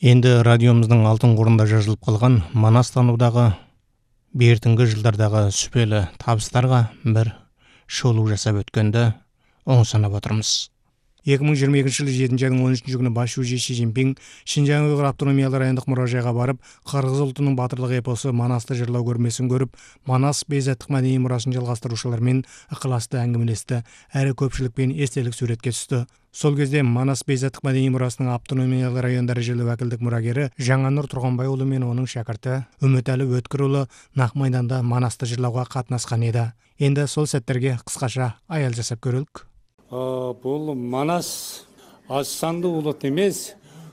Енді радиомыздың алтын қорында жазылып қалған Манас танудағы бертінгі жылдардағы сүпелі табыстарға бір шолу жасап өткенді оң санап отырмыз. 2022 жылы 7 айдың 13 күні бас шөже Си Цзиньпин Шинжаң Уйғур автономиялы райондық мұражайға барып, қырғыз ұлтының батырлық эпосы Манасты жырлау көрмесін көріп, Манас бейзаттық мәдени мұрасын жалғастырушылармен ықыласты әңгімелесті, әрі көпшілікпен естелік суретке түсті. Сол кезде Манас бейзаттық мәдени мұрасының автономиялы район дәрежелі уәкілдік мұрагері Жаңанұр Тұрғанбайұлы мен оның шәкірті Үмітәлі Өткірұлы нақ майданда Манасты жырлауға қатынасқан еді. Енді сол сәттерге қысқаша аял жасап көрелік. Бұл Манас аз санды ұлт емес,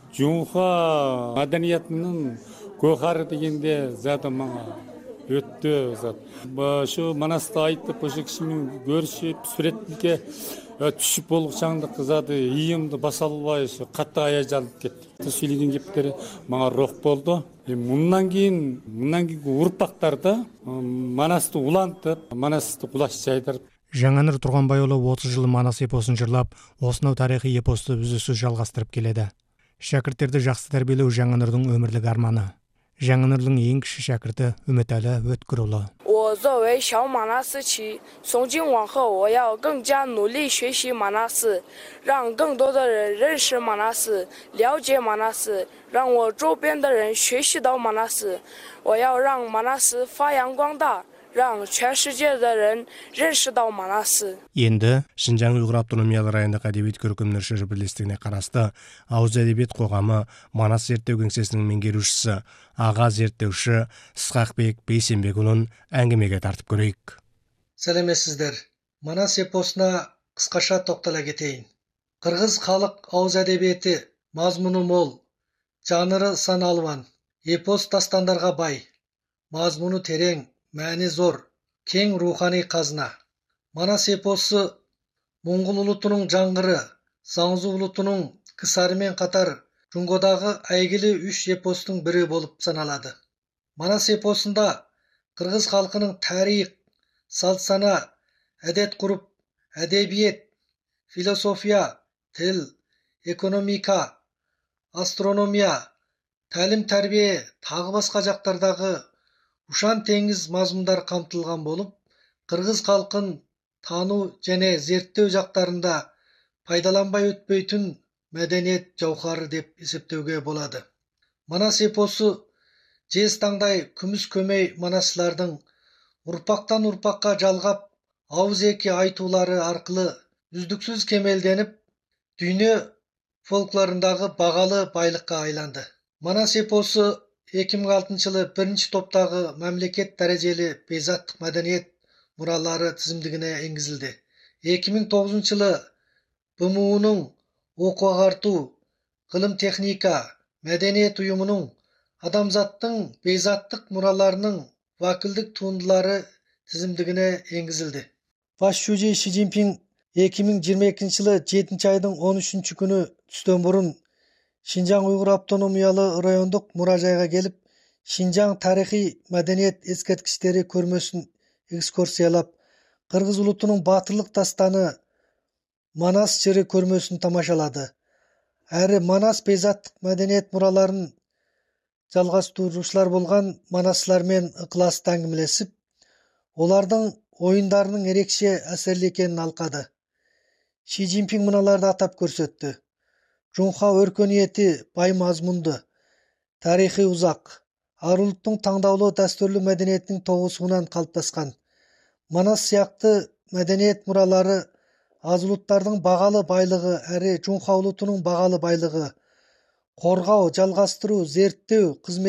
Жоңға мәдениетінің көқары дегенде заты маңа өтті зат. Шу Манасты айтып, осы кісімен көрісіп, суретке түсіп болып шаңды қызады, иімді басалбай, қатты аяжалып кетті. Сөйлеген кептері маңа роқ болды. Мұнан кейін ұрпақтарды Манасты улантып, Манасты құлаш жайдырып. Жаңанұр Тұрғанбайұлы 30 жыл Манас эпосын жырлап, осынау тарихи эпосты үзусіз жалғастырып келеді. Шәкірттерді жақсы тәрбиелеу Жаңанұрдың өмірлік арманы. Жаңанұрдың ең кіші шәкірті Үмітәлі Өткірұлы. 我作为小马纳斯旗，从今往后我要更加努力学习马纳斯，让更多的人认识马纳斯，了解马纳斯，让我周边的人学习到马纳斯。我要让马纳斯发扬光大，让全世界的人认识到马纳斯。 Енді Шинжаң Уйғур автономиялы райондық әдебиет көркемдер бірлестігіне қарасты ауыз әдебиет қоғамы Манас зерттеу кеңсесінің меңгерушісі, аға зерттеуші Ысқақбек Бейсенбекұлын әңгімеге тартып көрейік. Сәлеметсіздер. Манас эпосына қысқаша тоқтала кетейін. Қырғыз халық ауыз әдебиеті мазмұны мол, жанры сан алуан, эпос дастандарға бай, мазмұны терең, мәні зор, кең рухани қазына. Манас эпосы Моңғол ұлытының жаңғыры, Заңзу ұлытының кысарымен қатар Жұңғодағы әйгілі үш эпостың бірі болып саналады. Манас эпосында қырғыз халқының тарих, салт-сана, әдет-ғұрып, әдебиет, философия, тіл, экономика, астрономия, тәлім-тәрбие, тағы басқа жақтардағы ұшан теңіз мазмұндар қамтылған болып, қырғыз халқын тану және зерттеу жақтарында пайдаланбай өтпейтін мәдениет жауһары деп есептеуге болады. Манас эпосы жез таңдай күміс көмей манаслардың ұрпақтан ұрпаққа жалғап, ауызекі айтулары арқылы үздіксіз кемелденіп, дүние фольклорындағы бағалы байлыққа айланды. Манас эпосы 2006 жылы бірінші топтағы мемлекет дәрежелі бейзаттық мәдениет мұралары тізімдігіне енгізілді. 2009 жылы БМУ-ның оқу-ағарту, ғылым техника, мәдениет ұйымының адамзаттың бейзаттық мұраларының вакілдік туындылары тізімдігіне енгізілді. Бас шөже Си Цзиньпин 2022 жылы 7 айдың 13 күні түстен бұрын Шинжаң Уйғур автономиялы райондық мұражайға келіп, Шинжаң тарихи мәдениет ескерткіштері көрмесін экскурсиялап, қырғыз ұлытының батырлық дастаны Манас жыры көрмесін тамашалады. Әрі Манас бейзаттық мәдениет мұраларын жалғастырушылар болған манаслармен ықыласты әңгімелесіп, олардың ойындарының ерекше әсерлі екенін алқады. Си Цзиньпин мыналарды атап көрсетті. Жоңға өркениеті бай мазмұнды, тарихи ұзақ, ар ұлттың таңдаулы дәстүрлі мәдениетінің тоғысуынан қалыптасқан. Манас сияқты мәдениет мұралары аз ұлттардың бағалы байлығы әрі Жоңға ұлтының бағалы байлығы, қорғау, жалғастыру, зерттеу қызметі